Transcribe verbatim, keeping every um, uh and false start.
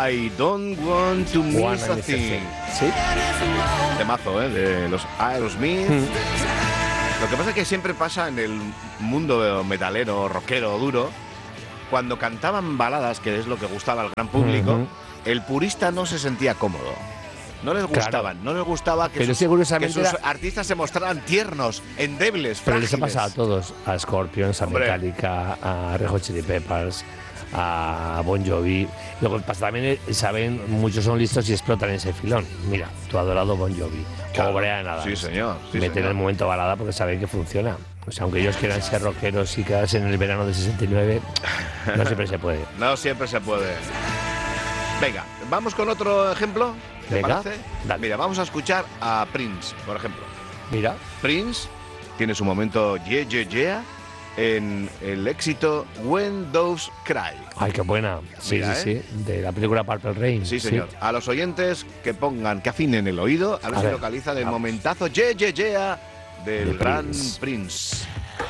I Don't Want to Miss One a and Thing. Sí. Temazo, ¿eh? De los Aerosmith. Mm. Lo que pasa es que siempre pasa en el mundo metalero, rockero, duro, cuando cantaban baladas, que es lo que gustaba al gran público, uh-huh. el purista no se sentía cómodo. No les gustaban, claro. no les gustaba que, pero sus, que sus era... artistas se mostraran tiernos, endebles, pero frágiles. les ha pasado a todos, a Scorpions, a Hombre. Metallica, a Red Hot Chili Peppers, a Bon Jovi. Lo que pasa también, saben, muchos son listos y explotan ese filón. Mira, tu adorado Bon Jovi, claro. o Bryan Adams. Sí, señor. Sí, meten señor. el momento balada porque saben que funciona. O sea, aunque ellos quieran ser rockeros y quedarse en el verano de sesenta y nueve, no siempre se puede. No siempre se puede. Venga, ¿vamos con otro ejemplo? ¿Te Venga, parece? dale. Mira, vamos a escuchar a Prince, por ejemplo. Mira. Prince tiene su momento Yeah, Yeah, Yeah en el éxito When Doves Cry. Ay, qué buena. Sí, Mira, sí, ¿eh? sí. De la película Purple Rain. Sí, señor. Sí. A los oyentes que pongan, que afinen el oído, a ver a si ver. localizan el Vamos. momentazo Yeah, Yeah, Yeah del gran Prince. Prince.